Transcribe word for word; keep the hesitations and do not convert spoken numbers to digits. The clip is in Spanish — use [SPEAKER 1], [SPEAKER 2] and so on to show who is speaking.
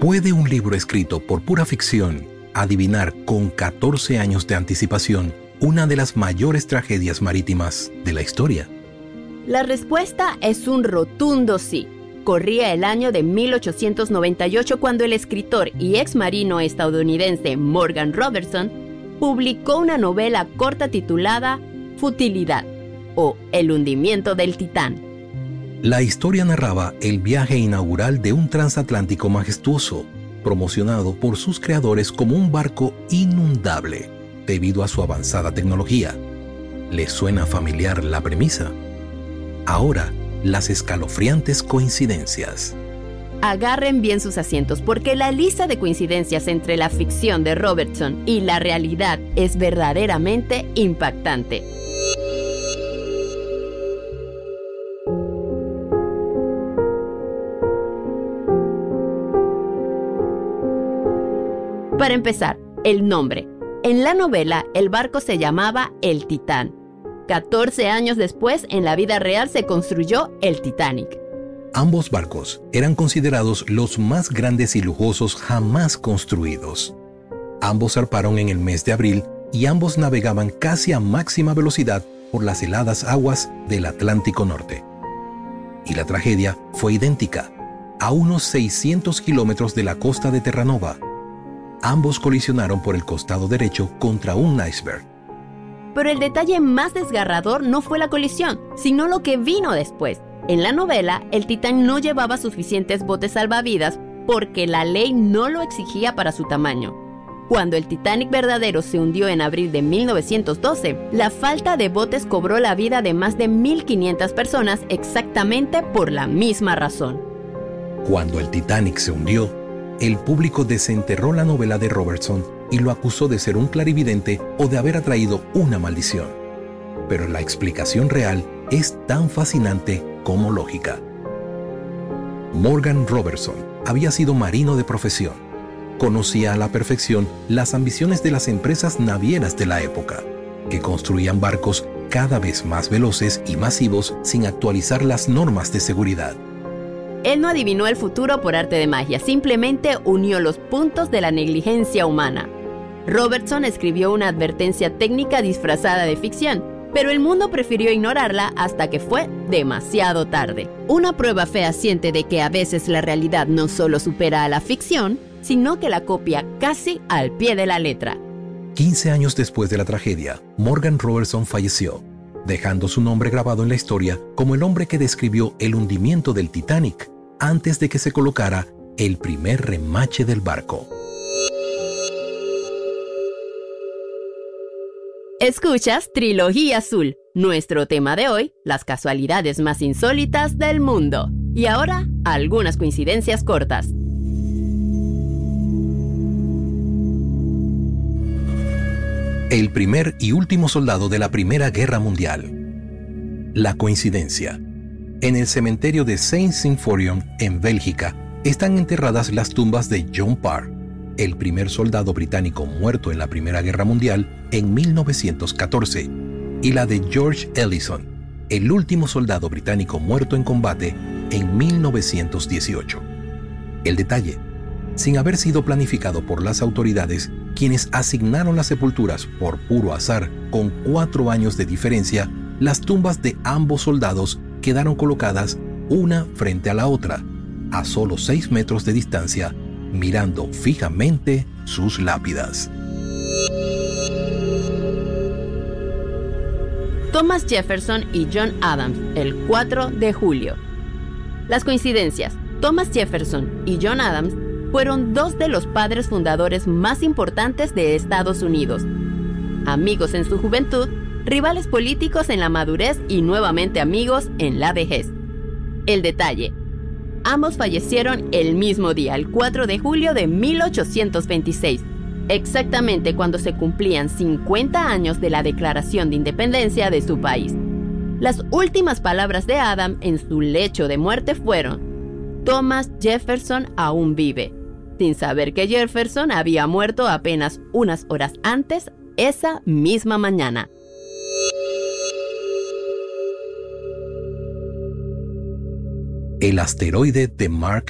[SPEAKER 1] ¿Puede un libro escrito por pura ficción adivinar con catorce años de anticipación una de las mayores tragedias marítimas de la historia?
[SPEAKER 2] La respuesta es un rotundo sí. Corría el año de mil ochocientos noventa y ocho cuando el escritor y ex marino estadounidense Morgan Robertson publicó una novela corta titulada Futilidad o El hundimiento del Titán.
[SPEAKER 1] La historia narraba el viaje inaugural de un transatlántico majestuoso, promocionado por sus creadores como un barco inundable debido a su avanzada tecnología. ¿Les suena familiar la premisa? Ahora, las escalofriantes coincidencias.
[SPEAKER 2] Agarren bien sus asientos porque la lista de coincidencias entre la ficción de Robertson y la realidad es verdaderamente impactante. Para empezar, el nombre. En la novela, el barco se llamaba el Titán. catorce años después, en la vida real se construyó el Titanic.
[SPEAKER 1] Ambos barcos eran considerados los más grandes y lujosos jamás construidos. Ambos zarparon en el mes de abril y ambos navegaban casi a máxima velocidad por las heladas aguas del Atlántico Norte. Y la tragedia fue idéntica, a unos seiscientos kilómetros de la costa de Terranova. Ambos colisionaron por el costado derecho contra un iceberg.
[SPEAKER 2] Pero el detalle más desgarrador no fue la colisión, sino lo que vino después. En la novela, el Titán no llevaba suficientes botes salvavidas porque la ley no lo exigía para su tamaño. Cuando el Titanic verdadero se hundió en abril de mil novecientos doce, la falta de botes cobró la vida de más de mil quinientas personas exactamente por la misma razón.
[SPEAKER 1] Cuando el Titanic se hundió, el público desenterró la novela de Robertson y lo acusó de ser un clarividente o de haber atraído una maldición. Pero la explicación real es tan fascinante como lógica. Morgan Robertson había sido marino de profesión. Conocía a la perfección las ambiciones de las empresas navieras de la época, que construían barcos cada vez más veloces y masivos sin actualizar las normas de seguridad.
[SPEAKER 2] Él no adivinó el futuro por arte de magia, simplemente unió los puntos de la negligencia humana. Robertson escribió una advertencia técnica disfrazada de ficción, pero el mundo prefirió ignorarla hasta que fue demasiado tarde. Una prueba fehaciente de que a veces la realidad no solo supera a la ficción, sino que la copia casi al pie de la letra.
[SPEAKER 1] quince años después de la tragedia, Morgan Robertson falleció, dejando su nombre grabado en la historia como el hombre que describió el hundimiento del Titanic antes de que se colocara el primer remache del barco.
[SPEAKER 2] Escuchas Trilogía Azul, nuestro tema de hoy, las casualidades más insólitas del mundo. Y ahora, algunas coincidencias cortas.
[SPEAKER 1] El primer y último soldado de la Primera Guerra Mundial. La coincidencia. En el cementerio de Saint-Symphorien, en Bélgica, están enterradas las tumbas de John Parr, el primer soldado británico muerto en la Primera Guerra Mundial en mil novecientos catorce, y la de George Ellison, el último soldado británico muerto en combate en mil novecientos dieciocho. El detalle: sin haber sido planificado por las autoridades, quienes asignaron las sepulturas por puro azar con cuatro años de diferencia, las tumbas de ambos soldados quedaron colocadas una frente a la otra, a solo seis metros de distancia, mirando fijamente sus lápidas.
[SPEAKER 2] Thomas Jefferson y John Adams, el cuatro de julio. Las coincidencias. Thomas Jefferson y John Adams fueron dos de los padres fundadores más importantes de Estados Unidos. Amigos en su juventud, rivales políticos en la madurez y nuevamente amigos en la vejez. El detalle: ambos fallecieron el mismo día, el cuatro de julio de mil ochocientos veintiséis, exactamente cuando se cumplían cincuenta años de la Declaración de Independencia de su país. Las últimas palabras de Adam en su lecho de muerte fueron: Thomas Jefferson aún vive, sin saber que Jefferson había muerto apenas unas horas antes esa misma mañana.
[SPEAKER 1] El asteroide de Mark